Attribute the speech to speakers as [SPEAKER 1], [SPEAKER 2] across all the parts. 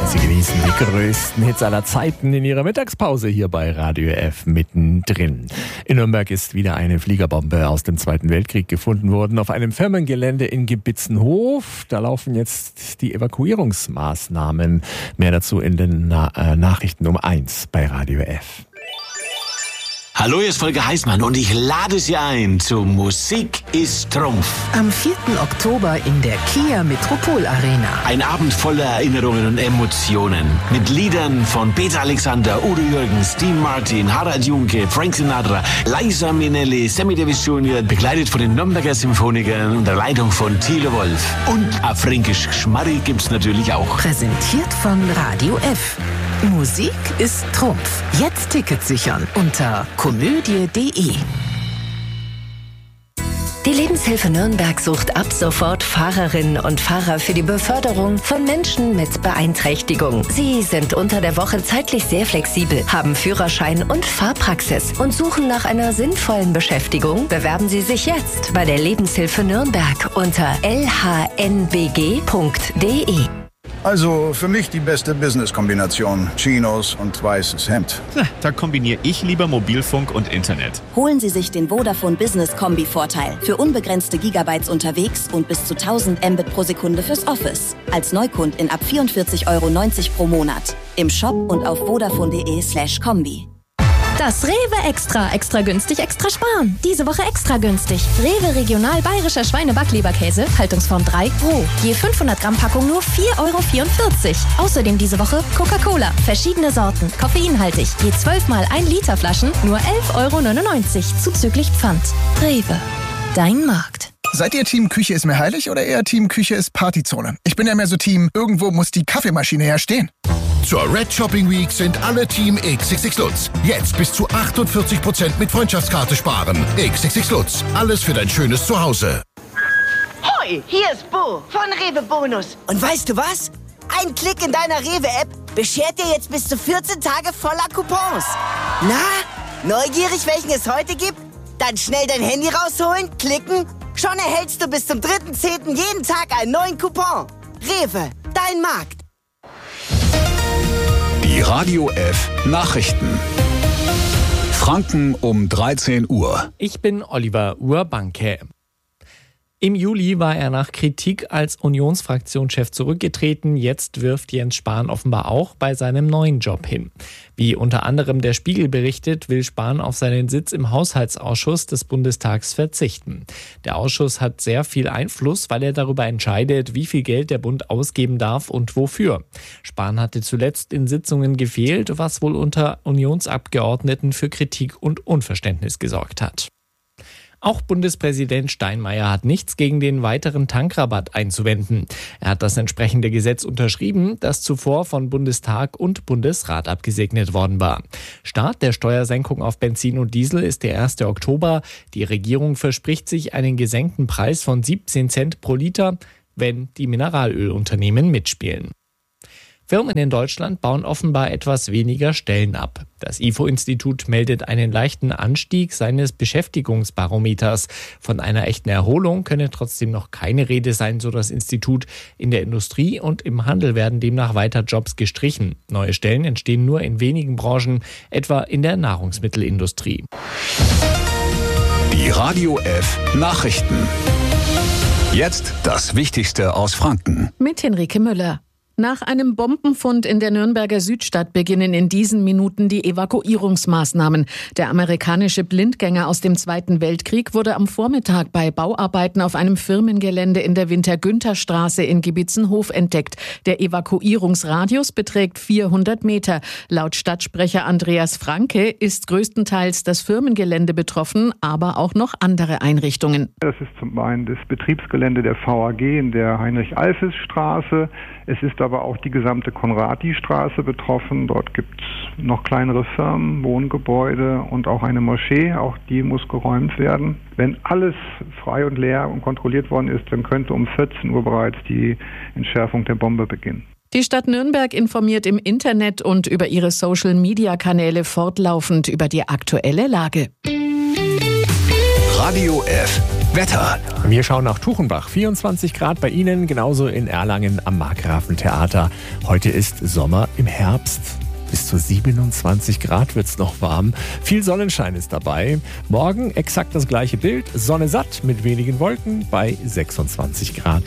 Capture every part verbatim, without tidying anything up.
[SPEAKER 1] Sie genießen die größten Hits aller Zeiten in Ihrer Mittagspause hier bei Radio F mittendrin. In Nürnberg ist wieder eine Fliegerbombe aus dem Zweiten Weltkrieg gefunden worden auf einem Firmengelände in Gebitzenhof. Da laufen jetzt die Evakuierungsmaßnahmen. Mehr dazu in den Na- äh, Nachrichten um eins bei Radio F.
[SPEAKER 2] Hallo, hier ist Volker Heißmann und ich lade Sie ein zu Musik ist Trumpf.
[SPEAKER 3] Am vierten Oktober in der Kia Metropol Arena.
[SPEAKER 2] Ein Abend voller Erinnerungen und Emotionen. Mit Liedern von Peter Alexander, Udo Jürgens, Dean Martin, Harald Junke, Frank Sinatra, Liza Minnelli, Sammy Davis Junior, begleitet von den Nürnberger Symphonikern unter Leitung von Thilo Wolf. Und a fränkisch Schmarri gibt's natürlich auch.
[SPEAKER 3] Präsentiert von Radio F. Musik ist Trumpf. Jetzt Tickets sichern unter komödie punkt de.
[SPEAKER 4] Die Lebenshilfe Nürnberg sucht ab sofort Fahrerinnen und Fahrer für die Beförderung von Menschen mit Beeinträchtigung. Sie sind unter der Woche zeitlich sehr flexibel, haben Führerschein und Fahrpraxis und suchen nach einer sinnvollen Beschäftigung. Bewerben Sie sich jetzt bei der Lebenshilfe Nürnberg unter l h n b g punkt de.
[SPEAKER 5] Also für mich die beste Business-Kombination. Chinos und weißes Hemd.
[SPEAKER 6] Na, da kombiniere ich lieber Mobilfunk und Internet.
[SPEAKER 7] Holen Sie sich den Vodafone Business Kombi-Vorteil. Für unbegrenzte Gigabytes unterwegs und bis zu tausend Mbit pro Sekunde fürs Office. Als Neukundin ab vierundvierzig Euro neunzig pro Monat. Im Shop und auf vodafone punkt de slash kombi.
[SPEAKER 8] Das Rewe Extra. Extra günstig, extra sparen. Diese Woche extra günstig. Rewe Regional Bayerischer Schweine-Backleberkäse, Haltungsform drei, roh. Je fünfhundert Gramm Packung nur vier Euro vierundvierzig. Außerdem diese Woche Coca-Cola. Verschiedene Sorten, koffeinhaltig. Je zwölf mal ein Liter Flaschen, nur elf Euro neunundneunzig. Zuzüglich Pfand. Rewe. Dein Markt.
[SPEAKER 9] Seid ihr Team Küche ist mir heilig oder eher Team Küche ist Partyzone? Ich bin ja mehr so Team, irgendwo muss die Kaffeemaschine herstehen.
[SPEAKER 10] Zur Red Shopping Week sind alle Team X X X Lutz. Jetzt bis zu achtundvierzig Prozent mit Freundschaftskarte sparen. X X X Lutz. Alles für dein schönes Zuhause.
[SPEAKER 11] Hoi, hier ist Bo von Rewe Bonus. Und weißt du was? Ein Klick in deiner Rewe-App beschert dir jetzt bis zu vierzehn Tage voller Coupons. Na, neugierig, welchen es heute gibt? Dann schnell dein Handy rausholen, klicken. Schon erhältst du bis zum dritten zehnten jeden Tag einen neuen Coupon. Rewe, dein Markt.
[SPEAKER 12] Die Radio F Nachrichten. Franken um dreizehn Uhr.
[SPEAKER 1] Ich bin Oliver Urbanke. Im Juli war er nach Kritik als Unionsfraktionschef zurückgetreten. Jetzt wirft Jens Spahn offenbar auch bei seinem neuen Job hin. Wie unter anderem der Spiegel berichtet, will Spahn auf seinen Sitz im Haushaltsausschuss des Bundestags verzichten. Der Ausschuss hat sehr viel Einfluss, weil er darüber entscheidet, wie viel Geld der Bund ausgeben darf und wofür. Spahn hatte zuletzt in Sitzungen gefehlt, was wohl unter Unionsabgeordneten für Kritik und Unverständnis gesorgt hat. Auch Bundespräsident Steinmeier hat nichts gegen den weiteren Tankrabatt einzuwenden. Er hat das entsprechende Gesetz unterschrieben, das zuvor von Bundestag und Bundesrat abgesegnet worden war. Start der Steuersenkung auf Benzin und Diesel ist der erste Oktober. Die Regierung verspricht sich einen gesenkten Preis von siebzehn Cent pro Liter, wenn die Mineralölunternehmen mitspielen. Firmen in Deutschland bauen offenbar etwas weniger Stellen ab. Das I F O-Institut meldet einen leichten Anstieg seines Beschäftigungsbarometers. Von einer echten Erholung könne trotzdem noch keine Rede sein, so das Institut. In der Industrie und im Handel werden demnach weiter Jobs gestrichen. Neue Stellen entstehen nur in wenigen Branchen, etwa in der Nahrungsmittelindustrie.
[SPEAKER 12] Die Radio F Nachrichten. Jetzt das Wichtigste aus Franken.
[SPEAKER 13] Mit Henrike Müller. Nach einem Bombenfund in der Nürnberger Südstadt beginnen in diesen Minuten die Evakuierungsmaßnahmen. Der amerikanische Blindgänger aus dem Zweiten Weltkrieg wurde am Vormittag bei Bauarbeiten auf einem Firmengelände in der Winter-Günther-Straße in Gebitzenhof entdeckt. Der Evakuierungsradius beträgt vierhundert Meter. Laut Stadtsprecher Andreas Franke ist größtenteils das Firmengelände betroffen, aber auch noch andere Einrichtungen.
[SPEAKER 14] Das ist zum einen das Betriebsgelände der V A G in der Heinrich-Alfes-Straße. Es ist aber auch die gesamte Konradi-Straße betroffen. Dort gibt es noch kleinere Firmen, Wohngebäude und auch eine Moschee. Auch die muss geräumt werden. Wenn alles frei und leer und kontrolliert worden ist, dann könnte um vierzehn Uhr bereits die Entschärfung der Bombe beginnen.
[SPEAKER 13] Die Stadt Nürnberg informiert im Internet und über ihre Social-Media-Kanäle fortlaufend über die aktuelle Lage.
[SPEAKER 12] Radio F Wetter.
[SPEAKER 15] Wir schauen nach Tuchenbach. vierundzwanzig Grad bei Ihnen, genauso in Erlangen am Markgrafentheater. Heute ist Sommer im Herbst. Bis zu siebenundzwanzig Grad wird es noch warm. Viel Sonnenschein ist dabei. Morgen exakt das gleiche Bild. Sonne satt mit wenigen Wolken bei sechsundzwanzig Grad.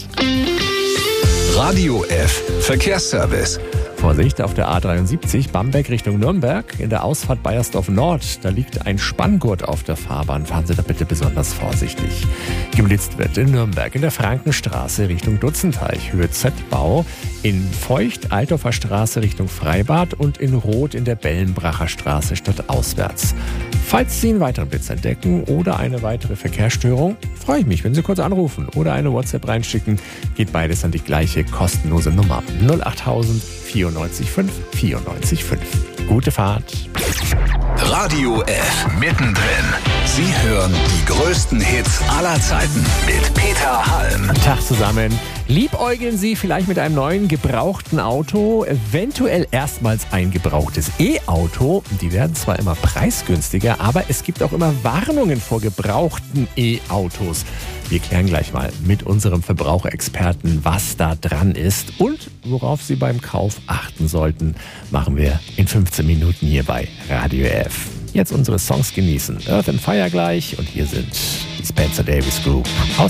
[SPEAKER 12] Radio F Verkehrsservice.
[SPEAKER 15] Vorsicht auf der A dreiundsiebzig Bamberg Richtung Nürnberg. In der Ausfahrt Baiersdorf Nord, da liegt ein Spanngurt auf der Fahrbahn. Fahren Sie da bitte besonders vorsichtig. Geblitzt wird in Nürnberg in der Frankenstraße Richtung Dutzenteich, Höhe Z-Bau. In Feucht Altdorfer Straße Richtung Freibad und in Rot in der Bellenbracher Straße stadtauswärts. Falls Sie einen weiteren Blitz entdecken oder eine weitere Verkehrsstörung, freue ich mich, wenn Sie kurz anrufen oder eine WhatsApp reinschicken. Geht beides an die gleiche kostenlose Nummer null achttausend vierundneunzig fünf vierundneunzig fünf. Gute Fahrt.
[SPEAKER 12] Radio F mittendrin. Sie hören die größten Hits aller Zeiten mit Peter Halm.
[SPEAKER 15] Tag zusammen. Liebäugeln Sie vielleicht mit einem neuen gebrauchten Auto, eventuell erstmals ein gebrauchtes E-Auto. Die werden zwar immer preisgünstiger, aber es gibt auch immer Warnungen vor gebrauchten E-Autos. Wir klären gleich mal mit unserem Verbraucherexperten, was da dran ist und worauf Sie beim Kauf achten sollten. Machen wir in fünfzehn Minuten hier bei Radio F. Jetzt unsere Songs genießen. Earth and Fire gleich und hier sind die Spencer Davis Group aus